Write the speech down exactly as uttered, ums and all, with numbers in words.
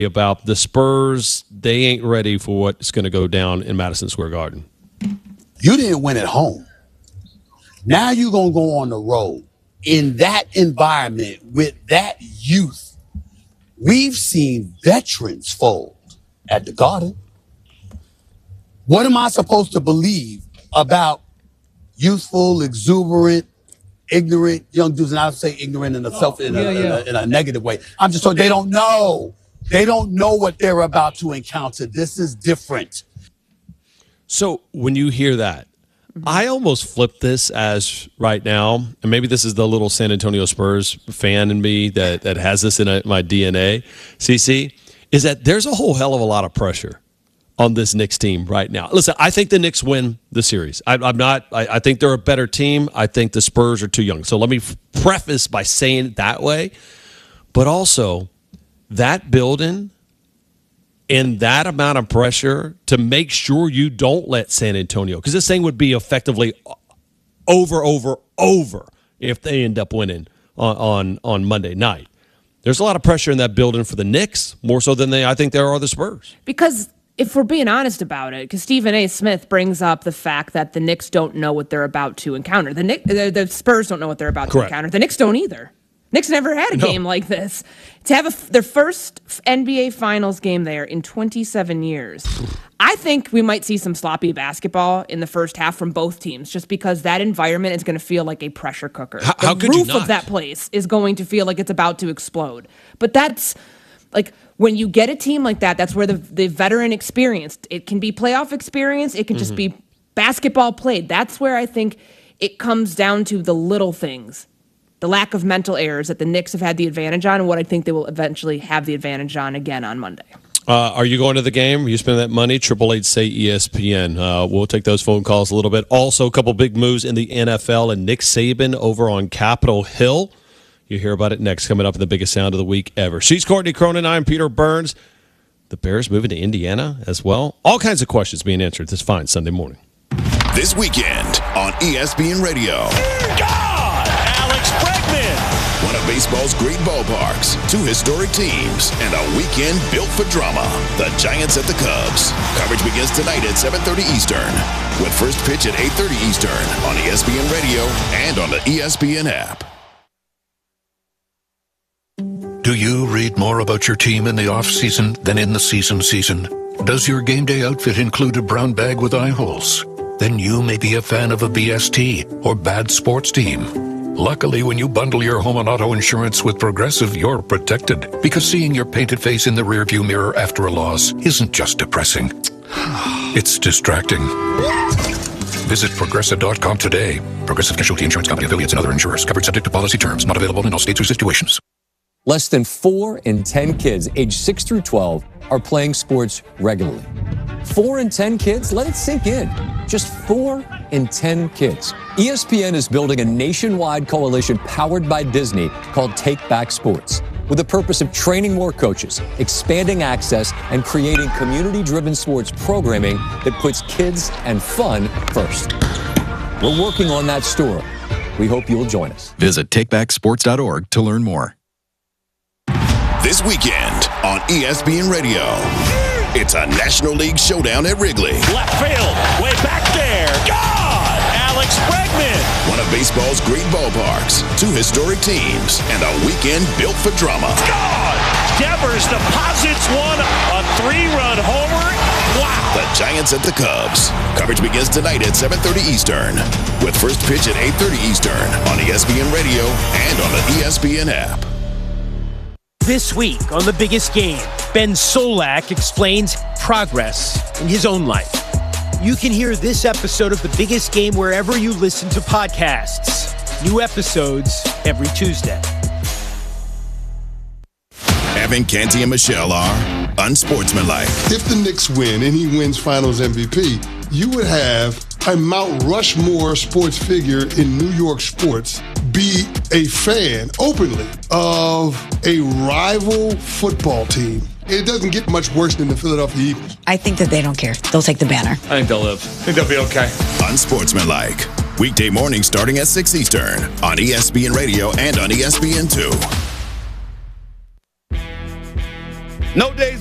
about the Spurs. They ain't ready for what's going to go down in Madison Square Garden. You didn't win at home. Now you're going to go on the road in that environment with that youth. We've seen veterans fold at the Garden. What am I supposed to believe about youthful, exuberant, ignorant young dudes? And I say ignorant in a self in a, yeah, yeah. in, a, in a negative way. I'm just told they don't know. They don't know what they're about to encounter. This is different. So when you hear that, I almost flip this as right now, and maybe this is the little San Antonio Spurs fan in me that, that has this in a, my D N A, C C, is that there's a whole hell of a lot of pressure on this Knicks team right now. Listen, I think the Knicks win the series. I, I'm not. I, I think they're a better team. I think the Spurs are too young. So let me preface by saying it that way. But also, that building and that amount of pressure to make sure you don't let San Antonio, because this thing would be effectively over, over, over if they end up winning on, on, on Monday night. There's a lot of pressure in that building for the Knicks, more so than they, I think there are the Spurs. Because if we're being honest about it, because Stephen A. Smith brings up the fact that the Knicks don't know what they're about to encounter. The, Knicks, the, the Spurs don't know what they're about Correct. to encounter. The Knicks don't either. Knicks never had a no. game like this. To have a, their first N B A Finals game there in twenty-seven years. I think we might see some sloppy basketball in the first half from both teams, just because that environment is going to feel like a pressure cooker. How, the how could roof you not? of that place is going to feel like it's about to explode. But that's like when you get a team like that, that's where the, the veteran experience, it can be playoff experience, it can just mm-hmm. be basketball played. That's where I think it comes down to the little things. The lack of mental errors that the Knicks have had the advantage on, and what I think they will eventually have the advantage on again on Monday. Uh, are you going to the game? Are you spending that money? Triple Eight say E S P N. Uh, we'll take those phone calls a little bit. Also, a couple big moves in the N F L, and Nick Saban over on Capitol Hill. You hear about it next, coming up in the biggest sound of the week ever. She's Courtney Cronin. I'm Peter Burns. The Bears moving to Indiana as well. All kinds of questions being answered this fine Sunday morning. This weekend on E S P N Radio. God! Alex Bregman! One of baseball's great ballparks, two historic teams, and a weekend built for drama. The Giants at the Cubs. Coverage begins tonight at seven thirty Eastern, with first pitch at eight thirty Eastern on E S P N Radio and on the E S P N app. Do you read more about your team in the off-season than in the season season? Does your game day outfit include a brown bag with eye holes? Then you may be a fan of a B S T or bad sports team. Luckily, when you bundle your home and auto insurance with Progressive, you're protected. Because seeing your painted face in the rearview mirror after a loss isn't just depressing. It's distracting. Visit Progressive dot com today. Progressive Casualty Insurance Company, affiliates, and other insurers. Covered subject to policy terms. Not available in all states or situations. Less than four in ten kids aged six through twelve are playing sports regularly. Four in ten kids? Let it sink in. Just four in ten kids. E S P N is building a nationwide coalition powered by Disney called Take Back Sports, with the purpose of training more coaches, expanding access, and creating community-driven sports programming that puts kids and fun first. We're working on that story. We hope you'll join us. Visit take back sports dot org to learn more. This weekend on E S P N Radio, it's a National League showdown at Wrigley. Left field, way back there. God! Alex Bregman! One of baseball's great ballparks, two historic teams, and a weekend built for drama. God! Devers deposits one, a three-run homer. Wow! The Giants at the Cubs. Coverage begins tonight at seven thirty Eastern, with first pitch at eight thirty Eastern on E S P N Radio and on the E S P N app. This week on The Biggest Game, Ben Solak explains progress in his own life. You can hear this episode of The Biggest Game wherever you listen to podcasts. New episodes every Tuesday. Evan, Canty, and Michelle are unsportsmanlike. If the Knicks win and he wins Finals M V P, you would have a Mount Rushmore sports figure in New York sports be a fan openly of a rival football team. It doesn't get much worse than the Philadelphia Eagles. I think that they don't care. They'll take the banner. I think they'll live. I think they'll be okay. Unsportsmanlike. Weekday mornings starting at six Eastern on E S P N Radio and on E S P N two. No days